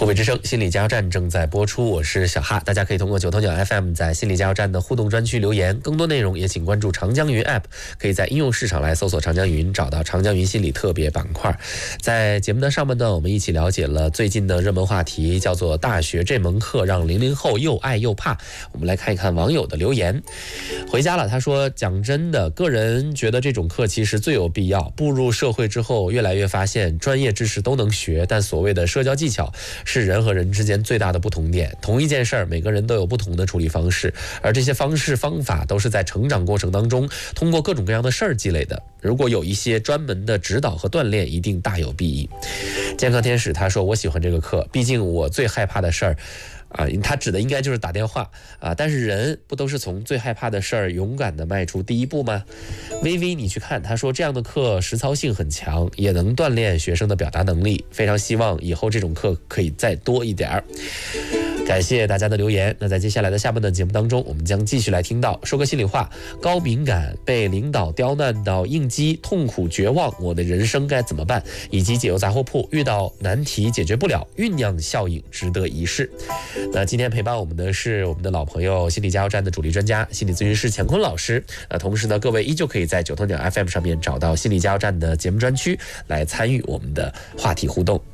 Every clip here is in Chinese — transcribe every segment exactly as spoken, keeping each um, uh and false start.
北之声心理加油站正在播出，我是小哈，大家可以通过九头鸟 F M 在心理加油站的互动专区留言，更多内容也请关注长江云 App， 可以在应用市场来搜索长江云，找到长江云心理特别板块。在节目的上半段，我们一起了解了最近的热门话题，叫做大学这门课让零零后又爱又怕。我们来看一看网友的留言。回家了，他说，讲真的，个人觉得这种课其实最有必要。步入社会之后，越来越发现专业知识都能学，但所谓的社交技巧是人和人之间最大的不同点。同一件事儿，每个人都有不同的处理方式，而这些方式方法都是在成长过程当中通过各种各样的事儿积累的。如果有一些专门的指导和锻炼，一定大有裨益。健康天使他说，我喜欢这个课，毕竟我最害怕的事儿啊，他指的应该就是打电话啊，但是人不都是从最害怕的事儿勇敢地迈出第一步吗？微微你去看，他说这样的课实操性很强，也能锻炼学生的表达能力，非常希望以后这种课可以再多一点儿。感谢大家的留言。那在接下来的下半段节目当中，我们将继续来听到说个心里话，高敏感被领导刁难到应激痛苦绝望，我的人生该怎么办，以及解忧杂货铺遇到难题解决不了，酝酿效应值得一试。那今天陪伴我们的是我们的老朋友心理加油站的主力专家心理咨询师乾坤老师。那同时呢，各位依旧可以在九头鸟 F M 上面找到心理加油站的节目专区来参与我们的话题互动。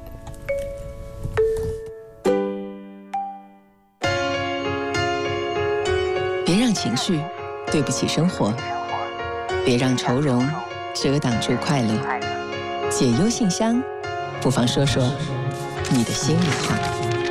别让情绪对不起生活，别让愁容遮挡住快乐。解忧信箱，不妨说说你的心里话。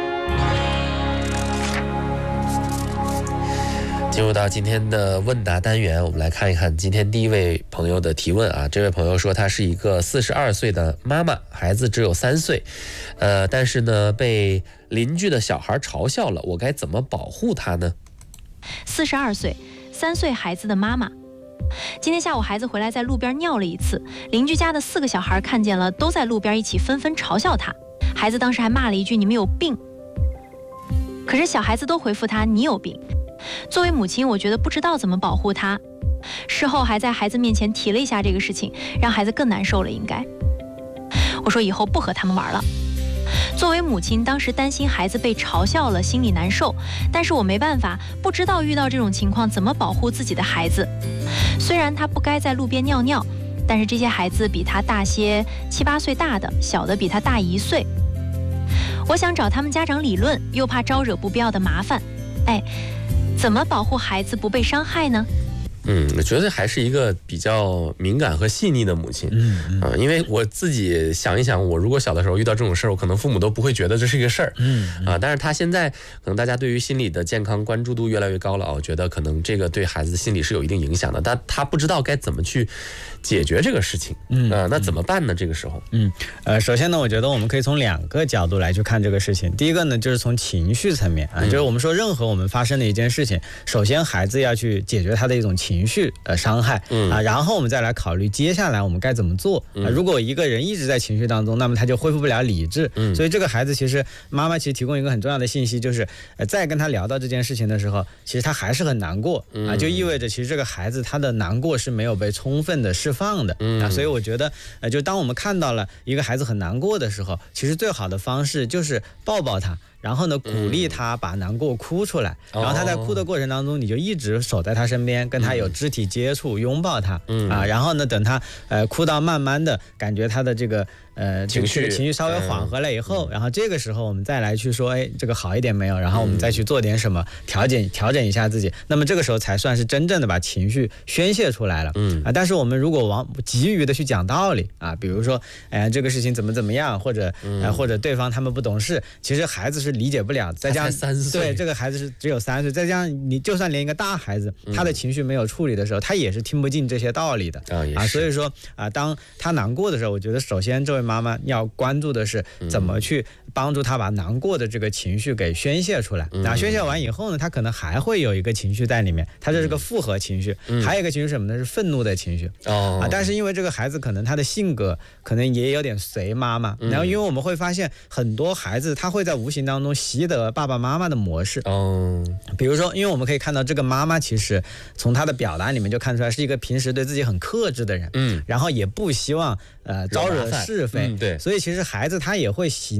进入到今天的问答单元，我们来看一看今天第一位朋友的提问啊。这位朋友说，他是一个四十二岁的妈妈，孩子只有三岁，呃，但是呢，被邻居的小孩嘲笑了，我该怎么保护他呢？ 四十二岁，三岁孩子的妈妈。今天下午孩子回来在路边尿了一次，邻居家的四个小孩看见了，都在路边一起纷纷嘲笑他。孩子当时还骂了一句，你们有病。可是小孩子都回复他，你有病。作为母亲，我觉得不知道怎么保护他，事后还在孩子面前提了一下这个事情，让孩子更难受了。应该我说以后不和他们玩了。作为母亲，当时担心孩子被嘲笑了，心里难受，但是我没办法，不知道遇到这种情况怎么保护自己的孩子。虽然他不该在路边尿尿，但是这些孩子比他大些七八岁大的，小的比他大一岁。我想找他们家长理论，又怕招惹不必要的麻烦。哎，怎么保护孩子不被伤害呢？ 嗯，我觉得还是一个比较敏感和细腻的母亲。嗯嗯、呃，因为我自己想一想，我如果小的时候遇到这种事儿，我可能父母都不会觉得这是一个事儿。嗯啊、呃，但是他现在可能大家对于心理的健康关注度越来越高了啊，我觉得可能这个对孩子的心理是有一定影响的，但他不知道该怎么去解决这个事情。嗯啊、呃，那怎么办呢？这个时候， 嗯呃，首先呢，我觉得我们可以从两个角度来去看这个事情。第一个呢，就是从情绪层面啊，就是我们说任何我们发生的一件事情，首先孩子要去解决他的一种情绪呃伤害，嗯啊，然后我们再来考虑接下来我们该怎么做。啊，如果一个人一直在情绪当中，那么他就恢复不了理智。嗯，所以这个孩子其实妈妈其实提供一个很重要的信息，就是呃在跟他聊到这件事情的时候，其实他还是很难过啊，就意味着其实这个孩子他的难过是没有被充分的释放的。嗯啊，所以我觉得呃就当我们看到了一个孩子很难过的时候，其实最好的方式就是抱抱他。然后呢，鼓励他把难过哭出来，嗯、然后他在哭的过程当中，你就一直守在他身边，跟他有肢体接触，拥抱他，嗯啊，然后呢，等他呃哭到慢慢的感觉他的这个呃情绪情绪稍微缓和了以后，嗯、然后这个时候我们再来去说，哎，这个好一点没有？然后我们再去做点什么调整调整一下自己，那么这个时候才算是真正的把情绪宣泄出来了。嗯啊，但是我们如果往急于的去讲道理啊，比如说，哎、呃，这个事情怎么怎么样，或者、呃、或者对方他们不懂事，其实孩子是理解不了，再加上三岁， 对，这个孩子是只有三岁，再加上你就算连一个大孩子，他的情绪没有处理的时候，他也是听不进这些道理的。啊，啊所以说啊，当他难过的时候，我觉得首先这位妈妈要关注的是怎么去帮助他把难过的这个情绪给宣泄出来。那、嗯、宣泄完以后呢，他可能还会有一个情绪在里面，他这是个复合情绪，嗯、还有一个情绪是什么呢？是愤怒的情绪。哦啊，但是因为这个孩子可能他的性格可能也有点随妈妈，嗯、然后因为我们会发现很多孩子他会在无形当中习得爸爸妈妈的模式。哦，比如说，因为我们可以看到这个妈妈其实从她的表达里面就看出来是一个平时对自己很克制的人，嗯，然后也不希望呃招惹是非，嗯、对，所以其实孩子他也会习习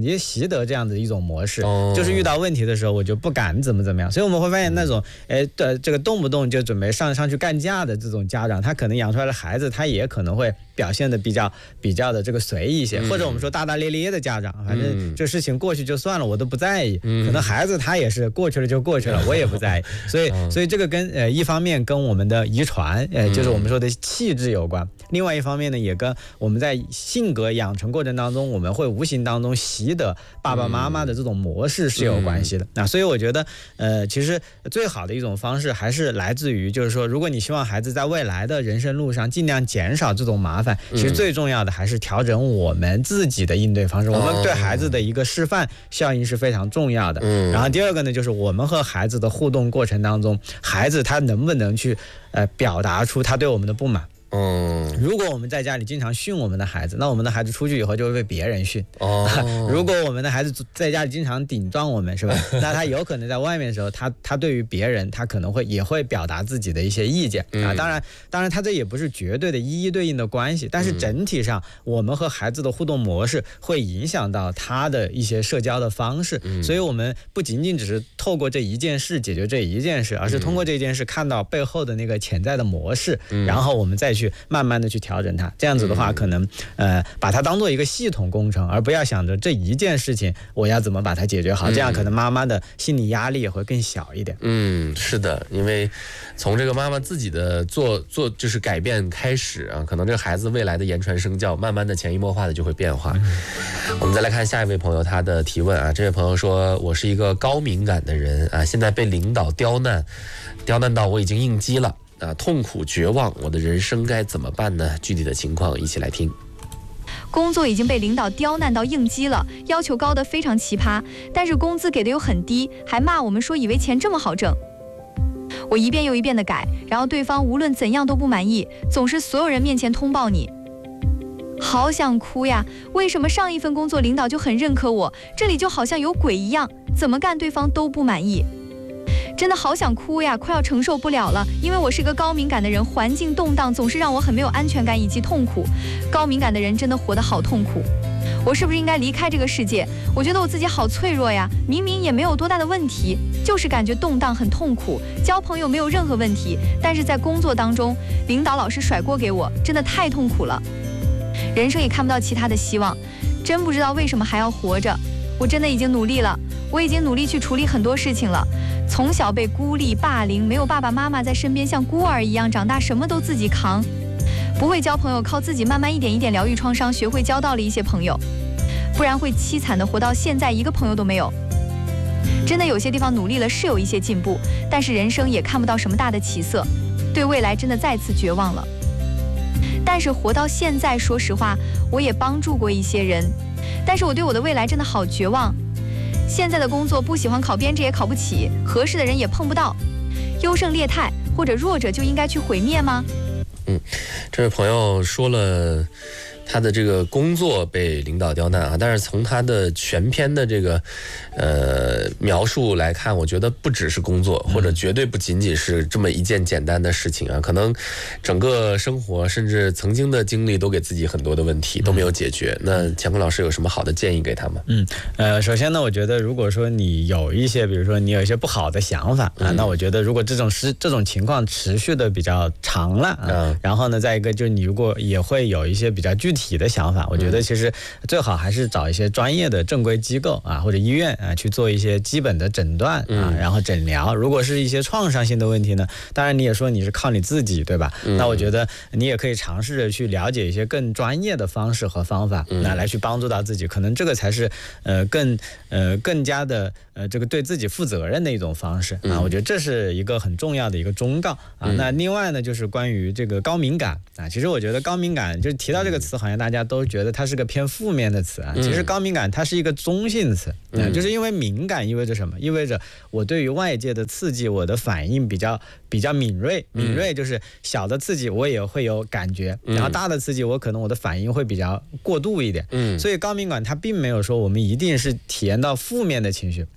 习得这样的一种模式， 哦、 就是遇到问题的时候我就不敢怎么怎么样。所以我们会发现那种哎的这个动不动就准备上上去干架的这种家长，他可能养出来的孩子他也可能会表现的比较比较的这个随意一些，嗯、或者我们说大大咧咧的家长，反正这事情过去就算了，我都不在意。嗯、可能孩子他也是过去了就过去了，我也不在意。所以所以这个跟呃一方面跟我们的遗传，呃就是我们说的气质有关，另外一方面呢也跟我们在性格养成过程当中，我们会无形当中习得爸爸妈妈的这种模式是有关系的。那、嗯、所以我觉得呃其实最好的一种方式还是来自于，就是说如果你希望孩子在未来的人生路上尽量减少这种麻烦，其实最重要的还是调整我们自己的应对方式，我们对孩子的一个示范效应是非常重要的。嗯、然后第二个呢，就是我们和孩子的互动过程当中，孩子他能不能去呃表达出他对我们的不满。嗯，如果我们在家里经常训我们的孩子，那我们的孩子出去以后就会被别人训。哦，如果我们的孩子在家里经常顶撞我们，是吧？那他有可能在外面的时候，他他对于别人，他可能会也会表达自己的一些意见啊。当然，当然他这也不是绝对的一一对应的关系，但是整体上，我们和孩子的互动模式会影响到他的一些社交的方式。嗯、所以我们不仅仅只是透过这一件事解决这一件事，而是通过这件事看到背后的那个潜在的模式，嗯、然后我们再去慢慢的去调整它，这样子的话，可能呃把它当做一个系统工程，而不要想着这一件事情我要怎么把它解决好，这样可能妈妈的心理压力也会更小一点。 嗯，是的，因为从这个妈妈自己的做做就是改变开始啊，可能这个孩子未来的言传身教，慢慢的潜移默化的就会变化。嗯、我们再来看下一位朋友他的提问啊，这位朋友说，我是一个高敏感的人啊，现在被领导刁难，刁难到我已经应激了。啊，痛苦绝望，我的人生该怎么办呢？具体的情况一起来听。 工作已经被领导刁难到应激了，要求高得非常奇葩，但是工资给的又很低，还骂我们说以为钱这么好挣。我一遍又一遍的改，然后对方无论怎样都不满意，总是所有人面前通报你。好想哭呀！为什么上一份工作领导就很认可我，这里就好像有鬼一样，怎么干对方都不满意。真的好想哭呀，快要承受不了了，因为我是个高敏感的人，环境动荡总是让我很没有安全感以及痛苦。高敏感的人真的活得好痛苦，我是不是应该离开这个世界？我觉得我自己好脆弱呀，明明也没有多大的问题，就是感觉动荡很痛苦，交朋友没有任何问题，但是在工作当中，领导老是甩锅给我，真的太痛苦了。人生也看不到其他的希望，真不知道为什么还要活着。我真的已经努力了，我已经努力去处理很多事情了。从小被孤立霸凌，没有爸爸妈妈在身边，像孤儿一样长大，什么都自己扛，不会交朋友，靠自己慢慢一点一点疗愈创伤，学会交到了一些朋友，不然会凄惨的活到现在一个朋友都没有。真的有些地方努力了是有一些进步，但是人生也看不到什么大的起色，对未来真的再次绝望了。但是活到现在，说实话，我也帮助过一些人，但是我对我的未来真的好绝望。现在的工作不喜欢考编制也考不起，合适的人也碰不到，优胜劣汰或者弱者就应该去毁灭吗？ 嗯，这位朋友说了他的这个工作被领导刁难啊，但是从他的全篇的这个呃描述来看，我觉得不只是工作，或者绝对不仅仅是这么一件简单的事情啊，可能整个生活甚至曾经的经历都给自己很多的问题都没有解决。那乾坤老师有什么好的建议给他吗？ 嗯，呃，首先呢，我觉得如果说你有一些，比如说你有一些不好的想法啊，嗯、那我觉得如果这种是这种情况持续的比较长了啊，嗯、然后呢，再一个就是你如果也会有一些比较具体的想法，我觉得其实最好还是找一些专业的正规机构啊，或者医院啊去做一些基本的诊断啊，然后诊疗。如果是一些创伤性的问题呢，当然你也说你是靠你自己，对吧？那我觉得你也可以尝试着去了解一些更专业的方式和方法，那来去帮助到自己，可能这个才是呃更呃更加的呃这个对自己负责任的一种方式啊。我觉得这是一个很重要的一个忠告啊。那另外呢，就是关于这个高敏感啊，其实我觉得高敏感就是提到这个词，好像大家都觉得它是个偏负面的词啊。其实高敏感它是一个中性词，嗯，就是因为敏感意味着什么？意味着我对于外界的刺激，我的反应比较比较敏锐。敏锐就是小的刺激我也会有感觉，然后大的刺激我可能我的反应会比较过度一点。嗯，所以高敏感它并没有说我们一定是体验到负面的情绪，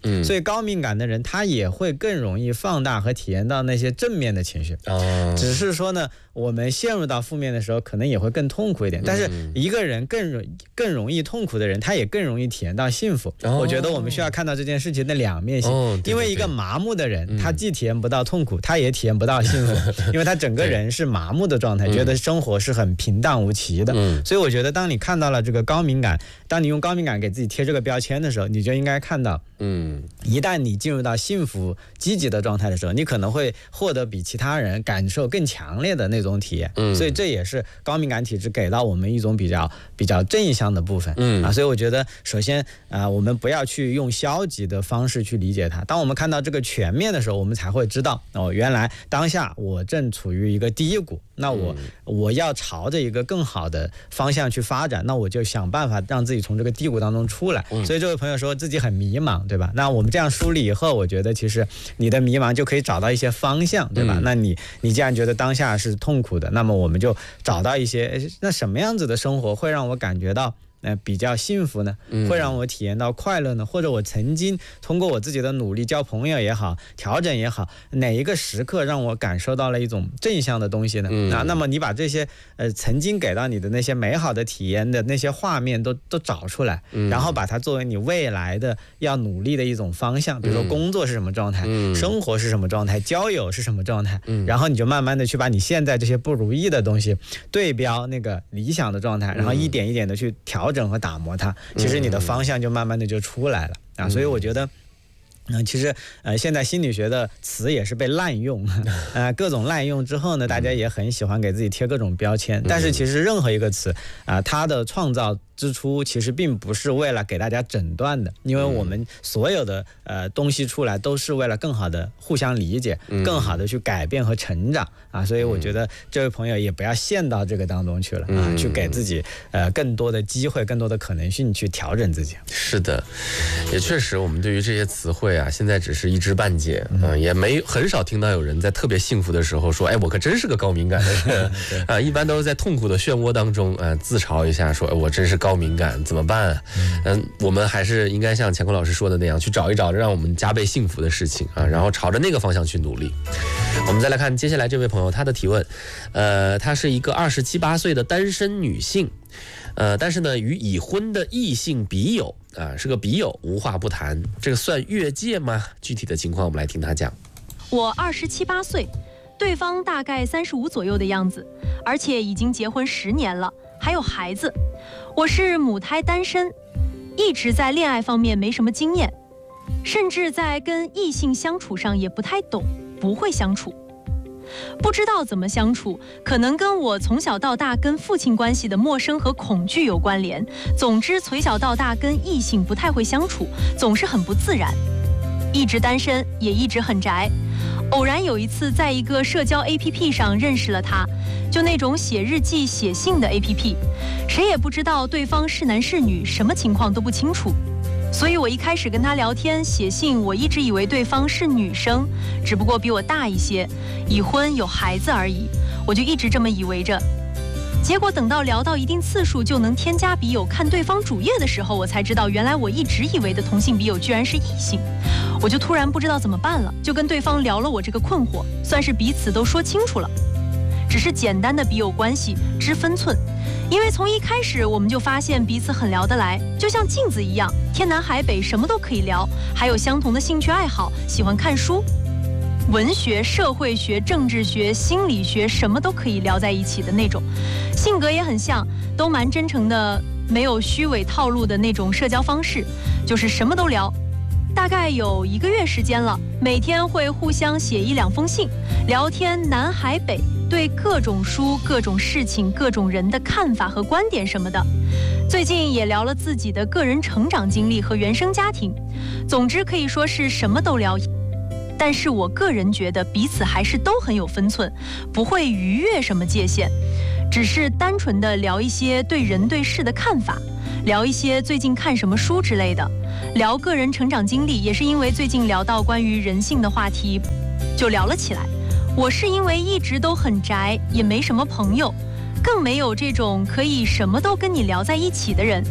嗯，所以高敏感的人他也会更容易放大和体验到那些正面的情绪。哦，只是说呢，我们陷入到负面的时候，可能也会更痛苦一点。但是一个人更容更容易痛苦的人，他也更容易体验到幸福。哦，我觉得我们需要看到这件事情的两面性。哦，对对对，因为一个麻木的人，他既体验不到痛苦，他也体验不到幸福，因为他整个人是麻木的状态，觉得生活是很平淡无奇的。嗯，所以我觉得当你看到了这个高敏感，当你用高敏感给自己贴这个标签的时候，你就应该看到，嗯，一旦你进入到幸福积极的状态的时候，你可能会获得比其他人感受更强烈的那种体验。嗯，所以这也是高敏感体质给到我们一种比较比较正向的部分。嗯啊，所以我觉得首先啊、呃，我们不要去用消极的方式去理解它。当我们看到这个全面的时候，我们才会知道哦，原来当下我正处于一个低谷，那我、嗯、我要朝着一个更好的方向去发展，那我就想办法让自己从这个低谷当中出来。嗯、所以这位朋友说自己很迷茫，对吧？那我们这样梳理以后，我觉得其实你的迷茫就可以找到一些方向，对吧？嗯、那你你既然觉得当下是痛苦的，那么我们就找到一些，那什么样子的生活会让我感觉到呃，比较幸福呢，会让我体验到快乐呢，或者我曾经通过我自己的努力交朋友也好，调整也好，哪一个时刻让我感受到了一种正向的东西呢？嗯、啊，那么你把这些呃曾经给到你的那些美好的体验的那些画面都都找出来，嗯、然后把它作为你未来的要努力的一种方向，比如说工作是什么状态，嗯、生活是什么状态，交友是什么状态，嗯、然后你就慢慢的去把你现在这些不如意的东西对标那个理想的状态，然后一点一点的去调整和打磨它，其实你的方向就慢慢的就出来了啊，所以我觉得。嗯，其实呃，现在心理学的词也是被滥用，呃，各种滥用之后呢，大家也很喜欢给自己贴各种标签。但是其实任何一个词啊、呃，它的创造之初其实并不是为了给大家诊断的，因为我们所有的呃东西出来都是为了更好的互相理解，更好的去改变和成长啊。所以我觉得这位朋友也不要陷到这个当中去了啊，去给自己呃更多的机会、更多的可能性去调整自己。 是的，也确实，我们对于这些词汇啊，现在只是一知半解，嗯、呃，也没很少听到有人在特别幸福的时候说，哎，我可真是个高敏感的人啊、呃，一般都是在痛苦的漩涡当中，呃，自嘲一下说，哎，我真是高敏感，怎么办、啊？嗯、呃，我们还是应该像乾坤老师说的那样，去找一找让我们加倍幸福的事情啊，然后朝着那个方向去努力。我们再来看接下来这位朋友他的提问，呃，她是一个二十七八岁的单身女性。呃，但是呢，与已婚的异性笔友啊、呃，是个笔友，无话不谈，这个算越界吗？具体的情况我们来听他讲。 我二十七八岁，对方大概三十五左右的样子，而且已经结婚十年了，还有孩子。我是母胎单身，一直在恋爱方面没什么经验，甚至在跟异性相处上也不太懂，不会相处。不知道怎么相处，可能跟我从小到大跟父亲关系的陌生和恐惧有关联。总之，从小到大跟异性不太会相处，总是很不自然。一直单身，也一直很宅。偶然有一次，在一个社交 A P P 上认识了他，就那种写日记、写信的 A P P， 谁也不知道对方是男是女，什么情况都不清楚。所以我一开始跟他聊天写信，我一直以为对方是女生，只不过比我大一些，已婚有孩子而已，我就一直这么以为着。结果等到聊到一定次数就能添加笔友看对方主页的时候，我才知道原来我一直以为的同性笔友居然是异性，我就突然不知道怎么办了，就跟对方聊了我这个困惑，算是彼此都说清楚了。只是简单的笔友关系知分寸，因为从一开始我们就发现彼此很聊得来，就像镜子一样，天南海北什么都可以聊，还有相同的兴趣爱好，喜欢看书，文学、社会学、政治学、心理学，什么都可以聊在一起的那种，性格也很像，都蛮真诚的，没有虚伪套路的那种社交方式，就是什么都聊。大概有一个月时间了，每天会互相写一两封信，聊天南海北，对各种书、各种事情、各种人的看法和观点什么的。最近也聊了自己的个人成长经历和原生家庭，总之可以说是什么都聊。但是我个人觉得彼此还是都很有分寸，不会逾越什么界限，只是单纯的聊一些对人对事的看法，聊一些最近看什么书之类的，聊个人成长经历，也是因为最近聊到关于人性的话题，就聊了起来。我是因为一直都很宅，也没什么朋友，更没有这种可以什么都跟你聊在一起的人，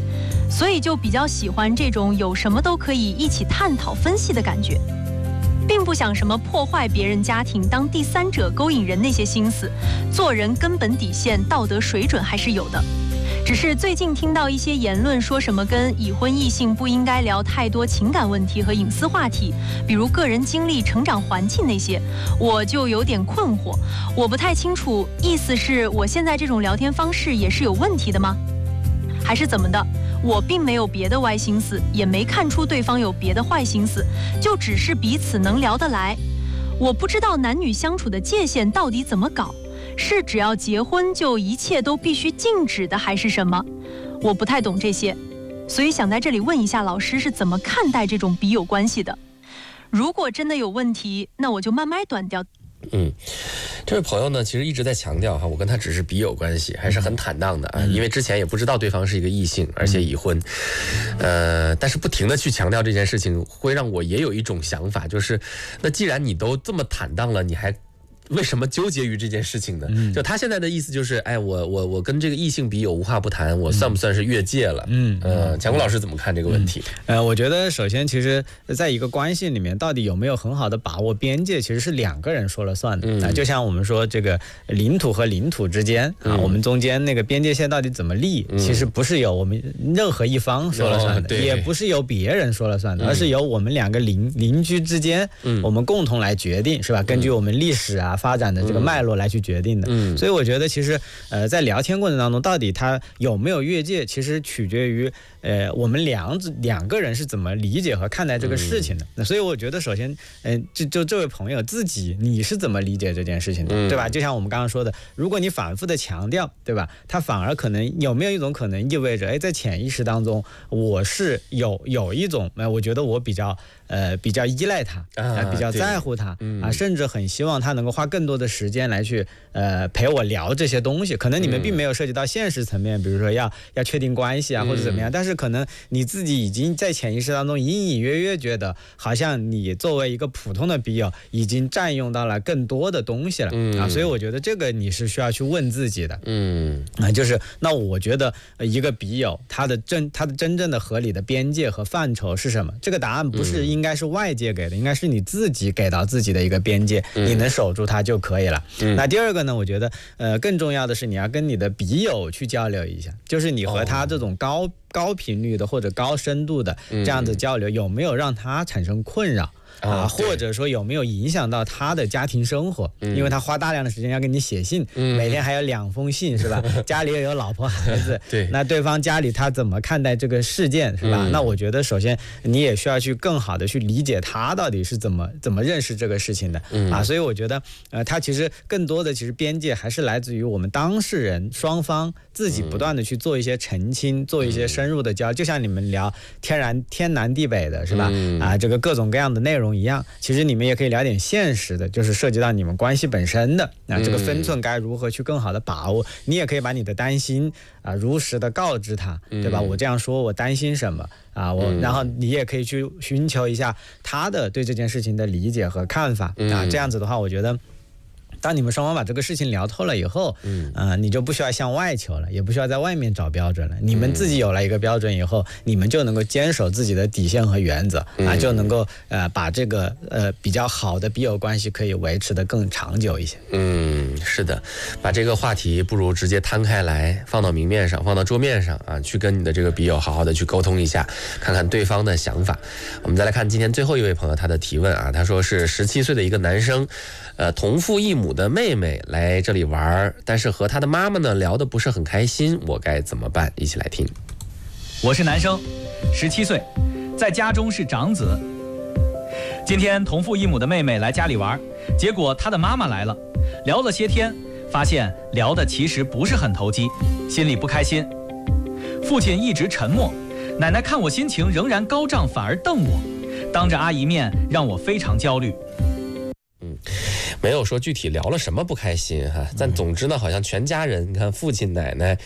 所以就比较喜欢这种有什么都可以一起探讨分析的感觉，并不想什么破坏别人家庭、当第三者勾引人那些心思，做人根本底线、道德水准还是有的。只是最近听到一些言论，说什么跟已婚异性不应该聊太多情感问题和隐私话题，比如个人经历、成长环境那些，我就有点困惑。我不太清楚，意思是我现在这种聊天方式也是有问题的吗？还是怎么的？我并没有别的歪心思，也没看出对方有别的坏心思，就只是彼此能聊得来。我不知道男女相处的界限到底怎么搞。是只要结婚就一切都必须禁止的，还是什么？我不太懂这些，所以想在这里问一下老师是怎么看待这种笔友关系的。如果真的有问题，那我就慢慢断掉。 嗯，这位朋友呢，其实一直在强调哈，我跟他只是笔友关系，还是很坦荡的啊，因为之前也不知道对方是一个异性，而且已婚，呃，但是不停的去强调这件事情，会让我也有一种想法，就是那既然你都这么坦荡了，你还为什么纠结于这件事情呢？嗯、就他现在的意思就是，哎，我我我跟这个异性笔友无话不谈，我算不算是越界了？嗯，呃，强国老师怎么看这个问题？ 嗯、呃，我觉得首先，其实在一个关系里面，到底有没有很好的把握边界，其实是两个人说了算的。嗯、呃，就像我们说这个领土和领土之间啊，嗯、我们中间那个边界线到底怎么立，嗯、其实不是由我们任何一方说了算的，哦、也不是由别人说了算的，嗯、而是由我们两个邻邻居之间，嗯、我们共同来决定，是吧？根据我们历史啊。发展的这个脉络来去决定的，嗯，所以我觉得其实，呃，在聊天过程当中，到底他有没有越界，其实取决于，呃，我们两两个人是怎么理解和看待这个事情的。那、嗯、所以我觉得，首先，嗯、呃，就就这位朋友自己，你是怎么理解这件事情的，嗯、对吧？就像我们刚刚说的，如果你反复的强调，对吧？他反而可能有没有一种可能意味着，哎，在潜意识当中，我是有有一种，呃，我觉得我比较。呃，比较依赖他，啊、呃，比较在乎他，嗯、啊，甚至很希望他能够花更多的时间来去，呃，陪我聊这些东西。可能你们并没有涉及到现实层面，比如说要要确定关系啊，或者怎么样，嗯、但是可能你自己已经在潜意识当中隐隐约约觉得，好像你作为一个普通的笔友，已经占用到了更多的东西了，嗯、啊，所以我觉得这个你是需要去问自己的，嗯，啊，就是那我觉得一个笔友他的真他的真正的合理的边界和范畴是什么？这个答案不是应。应该是外界给的，应该是你自己给到自己的一个边界，嗯、你能守住它就可以了。嗯、那第二个呢，我觉得呃更重要的是你要跟你的笔友去交流一下，就是你和他这种高、哦、高频率的或者高深度的这样子交流，嗯、有没有让他产生困扰？啊，或者说有没有影响到他的家庭生活？嗯、因为他花大量的时间要给你写信，嗯、每天还有两封信，是吧？家里又有老婆孩子，对，那对方家里他怎么看待这个事件，是吧？嗯、那我觉得首先你也需要去更好的去理解他到底是怎么怎么认识这个事情的，嗯、啊，所以我觉得呃，他其实更多的其实边界还是来自于我们当事人双方自己不断的去做一些澄清，嗯、做一些深入的交流，就像你们聊天然天南地北的，是吧？嗯、啊，这个各种各样的内容一样，其实你们也可以聊点现实的，就是涉及到你们关系本身的，那这个分寸该如何去更好的把握？你也可以把你的担心啊、呃、如实的告知他，对吧？我这样说，我担心什么啊？我然后你也可以去寻求一下他的对这件事情的理解和看法啊。这样子的话，我觉得。当你们双方把这个事情聊透了以后，嗯，呃，你就不需要向外求了，也不需要在外面找标准了。你们自己有了一个标准以后，你们就能够坚守自己的底线和原则，嗯、啊，就能够呃把这个呃比较好的笔友关系可以维持得更长久一些。嗯， 是的，把这个话题不如直接摊开来，放到明面上，放到桌面上啊，去跟你的这个笔友好好的去沟通一下，看看对方的想法。我们再来看今天最后一位朋友他的提问啊，他说是十七岁的一个男生，呃，同父异母的妹妹来这里玩，但是和他的妈妈呢聊得不是很开心，我该怎么办？一起来听。 我是男生，十七岁，在家中是长子。今天同父异母的妹妹来家里玩，结果她的妈妈来了，聊了些天，发现聊的其实不是很投机，心里不开心。父亲一直沉默，奶奶看我心情仍然高涨，反而瞪我，当着阿姨面让我非常焦虑。 嗯，没有说具体聊了什么不开心哈，但总之呢，好像全家人，你看父亲、奶奶，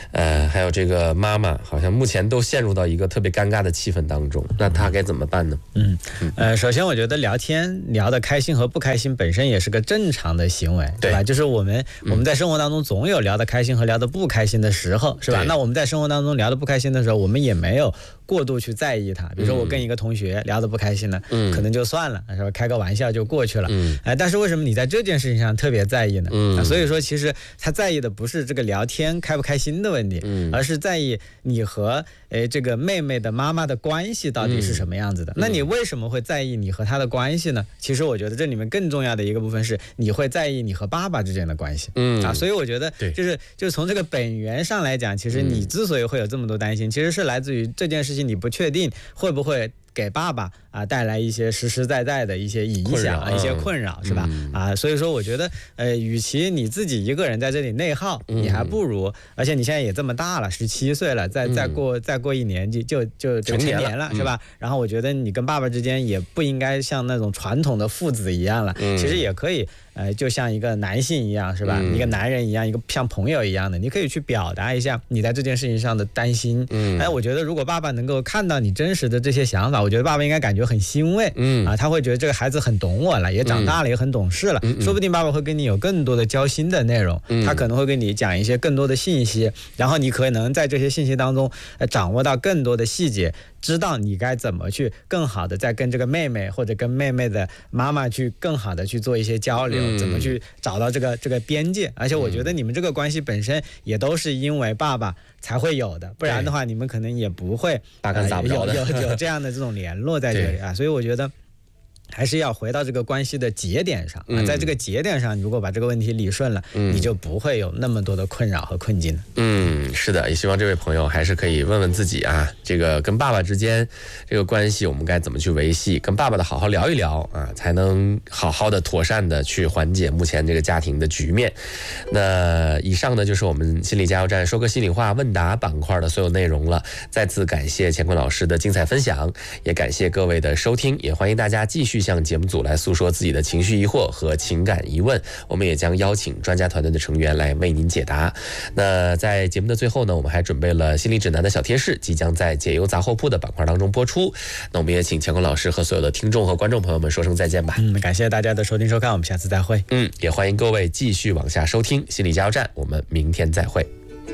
呃，还有这个妈妈，好像目前都陷入到一个特别尴尬的气氛当中，那她该怎么办呢？ 嗯，呃，首先我觉得聊天聊得开心和不开心本身也是个正常的行为，对吧？就是我们我们在生活当中总有聊得开心和聊得不开心的时候，是吧？那我们在生活当中聊得不开心的时候，我们也没有过度去在意它。比如说我跟一个同学聊得不开心了，嗯，可能就算了，是吧？开个玩笑就过去了，嗯，哎，但是为什么你在这件事情上特别在意呢？嗯，所以说其实他在意的不是这个聊天开不开心的问题，嗯，而是在意你和诶这个妹妹的妈妈的关系到底是什么样子的。嗯，那你为什么会在意你和她的关系呢？其实我觉得这里面更重要的一个部分是你会在意你和爸爸之间的关系。嗯啊，所以我觉得就是就是从这个本源上来讲，其实你之所以会有这么多担心，其实是来自于这件事情你不确定会不会给爸爸啊带来一些实实在在的一些影响啊，一些困扰，是吧？嗯，啊，所以说我觉得，呃，与其你自己一个人在这里内耗，嗯，你还不如，而且你现在也这么大了，十七岁了，再再过、嗯、再过一年就就就就成年了，是吧？嗯，然后我觉得你跟爸爸之间也不应该像那种传统的父子一样了，嗯，其实也可以。呃，就像一个男性一样，是吧？嗯，一个男人一样，一个像朋友一样的，你可以去表达一下你在这件事情上的担心。嗯，哎，我觉得如果爸爸能够看到你真实的这些想法，我觉得爸爸应该感觉很欣慰。嗯，啊，他会觉得这个孩子很懂我了，也长大了，也很懂事了。嗯，说不定爸爸会跟你有更多的交心的内容，嗯，他可能会跟你讲一些更多的信息，然后你可能在这些信息当中，呃，掌握到更多的细节。知道你该怎么去更好的再跟这个妹妹或者跟妹妹的妈妈去更好的去做一些交流，嗯，怎么去找到这个这个边界。而且我觉得你们这个关系本身也都是因为爸爸才会有的，不然的话你们可能也不会大干杂不着的， 呃、有有有这样的这种联络在这里啊。所以我觉得还是要回到这个关系的节点上，嗯，在这个节点上，如果把这个问题理顺了，嗯，你就不会有那么多的困扰和困境。 嗯，是的，也希望这位朋友还是可以问问自己啊，这个跟爸爸之间这个关系我们该怎么去维系，跟爸爸的好好聊一聊啊，才能好好的妥善的去缓解目前这个家庭的局面。那以上呢就是我们心理加油站说个心里话问答板块的所有内容了。再次感谢乾坤老师的精彩分享，也感谢各位的收听，也欢迎大家继续向节目组来诉说自己的情绪疑惑和情感疑问，我们也将邀请专家团队的成员来为您解答。那在节目的最后呢，我们还准备了心理指南的小贴士，即将在解忧杂货铺的板块当中播出。那我们也请乾坤老师和所有的听众和观众朋友们说声再见吧。 嗯，感谢大家的收听收看，我们下次再会。 嗯，也欢迎各位继续往下收听心理加油站，我们明天再会。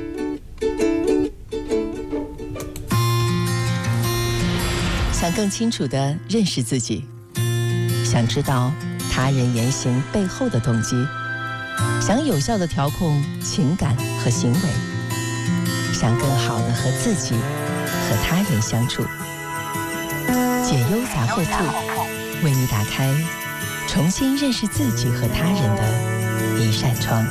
想更清楚地认识自己，想知道他人言行背后的动机，想有效地调控情感和行为，想更好地和自己和他人相处。解忧杂货铺为你打开重新认识自己和他人的一扇窗。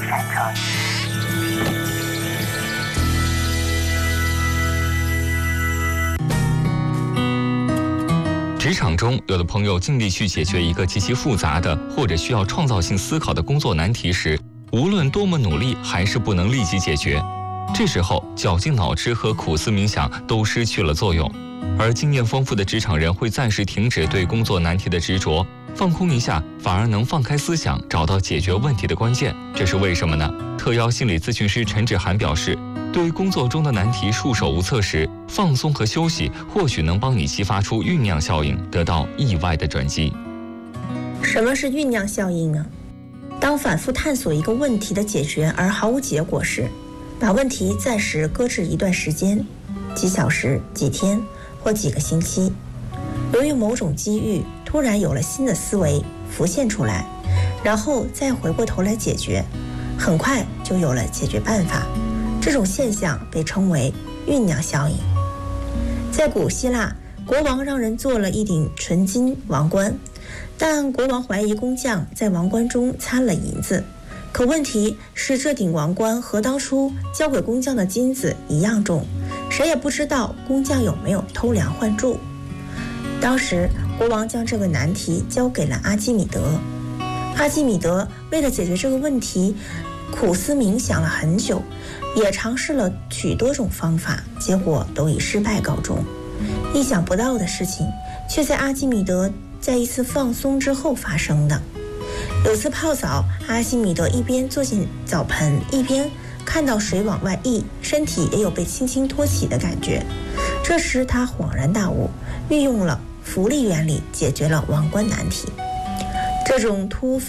职场中，有的朋友尽力去解决一个极其复杂的或者需要创造性思考的工作难题时，无论多么努力，还是不能立即解决。这时候，绞尽脑汁和苦思冥想都失去了作用，而经验丰富的职场人会暂时停止对工作难题的执着，放空一下，反而能放开思想，找到解决问题的关键。这是为什么呢？特邀心理咨询师陈志涵表示，对于工作中的难题束手无策时，放松和休息或许能帮你激发出酝酿效应，得到意外的转机。 什么是酝酿效应呢？当反复探索一个问题的解决而毫无结果时，把问题暂时搁置一段时间，几小时、几天或几个星期，由于某种机遇，突然有了新的思维浮现出来，然后再回过头来解决，很快就有了解决办法。这种现象被称为酝酿效应。在古希腊，国王让人做了一顶纯金王冠，但国王怀疑工匠在王冠中掺了银子，可问题是这顶王冠和当初交给工匠的金子一样重，谁也不知道工匠有没有偷梁换柱。当时国王将这个难题交给了阿基米德，阿基米德为了解决这个问题苦思冥想了很久，也尝试了许多种方法，结果都以失败告终。意想不到的事情却在阿基米德在一次放松之后发生的。有次泡澡，阿基米德一边坐进澡盆，一边看到水往外溢，身体也有被轻轻托起的感觉。这时他恍然大悟，运用了浮力原理解决了王冠难题。这种突